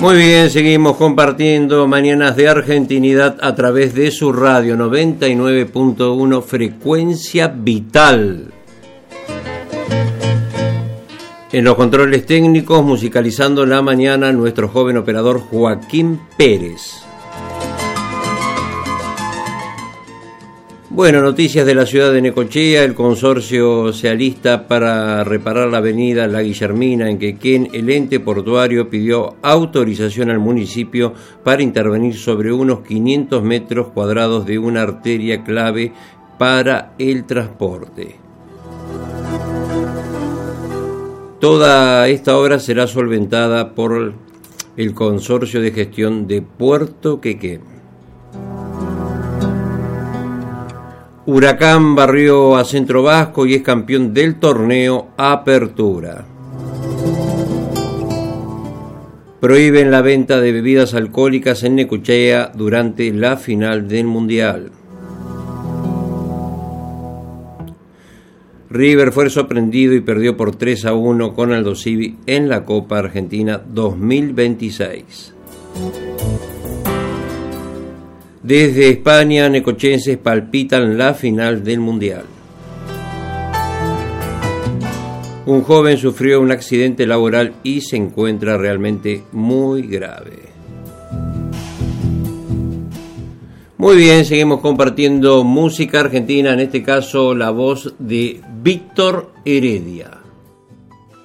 Muy bien, seguimos compartiendo Mañanas de Argentinidad a través de su radio 99.1 Frecuencia Vital. En los controles técnicos, musicalizando la mañana, nuestro joven operador Joaquín Pérez. Bueno, noticias de la ciudad de Necochea. El consorcio se alista para reparar la avenida La Guillermina en Quequén. El ente portuario pidió autorización al municipio para intervenir sobre unos 500 metros cuadrados de una arteria clave para el transporte. Toda esta obra será solventada por el consorcio de gestión de Puerto Quequén. Huracán barrió a Centro Vasco y es campeón del torneo Apertura. Prohíben la venta de bebidas alcohólicas en Necochea durante la final del Mundial. River fue sorprendido y perdió por 3-1 con Aldo Civi en la Copa Argentina 2026. Desde España, necochenses palpitan la final del Mundial. Un joven sufrió un accidente laboral y se encuentra realmente muy grave. Muy bien, seguimos compartiendo música argentina, en este caso la voz de Víctor Heredia.